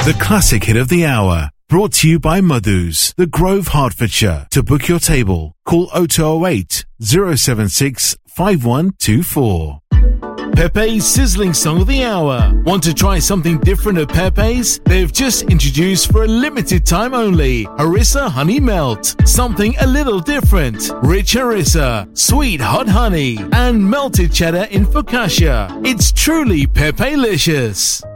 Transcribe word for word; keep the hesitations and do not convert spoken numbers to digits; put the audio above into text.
The classic hit of the hour, brought to you by Madhu's, The Grove, Hertfordshire. To book your table, call oh two oh eight, oh seven six, five one two four. Pepe's Sizzling Song of the Hour. Want to try something different at Pepe's? They've just introduced for a limited time only Harissa Honey Melt. Something a little different. Rich harissa, sweet hot honey, and melted cheddar in focaccia. It's truly Pepe-licious.